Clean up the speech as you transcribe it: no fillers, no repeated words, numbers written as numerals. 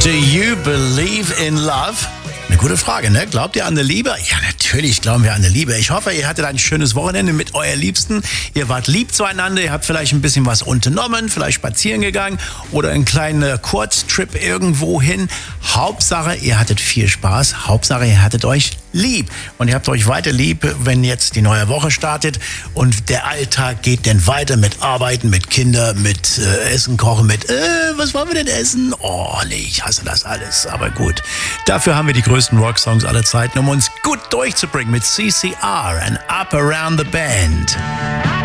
Do you believe in love? Eine gute Frage, ne? Glaubt ihr an eine Liebe? Ja, natürlich glauben wir an eine Liebe. Ich hoffe, ihr hattet ein schönes Wochenende mit euren Liebsten. Ihr wart lieb zueinander, ihr habt vielleicht ein bisschen was unternommen, vielleicht spazieren gegangen oder einen kleinen Kurztrip irgendwo hin. Hauptsache, ihr hattet viel Spaß. Hauptsache, ihr hattet euch lieb. Und ihr habt euch weiter lieb, wenn jetzt die neue Woche startet und der Alltag geht dann weiter mit Arbeiten, mit Kindern, mit Essen kochen, mit was wollen wir denn essen? Oh, nee, ich hasse das alles. Aber gut, dafür haben wir die größten Rocksongs aller Zeiten, um uns gut durchzubringen mit CCR and Up Around the Band.